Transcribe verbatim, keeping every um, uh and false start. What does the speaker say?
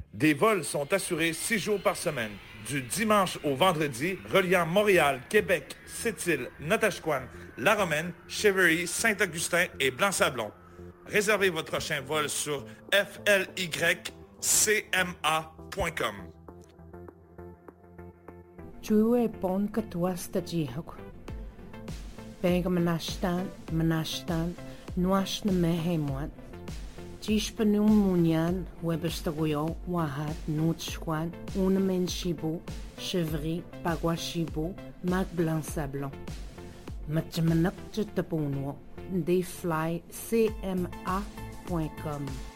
Des vols sont assurés six jours par semaine, du dimanche au vendredi, reliant Montréal, Québec, Sept-Îles, Natashquan, La Romaine, Cheverly, Saint-Augustin et Blanc-Sablon. Réservez votre prochain vol sur f l y c m a point com. Jue pon katwas ta jihak. Bega manashtan, manashtan, nuash na mehemwan. Jishpanum munyan, webestagoyo, wahat, nutschwan, unamen shibu, chevry, paguashibu, mag blanc sablon. Matjamanak jetapunwo, they fly c m a point com.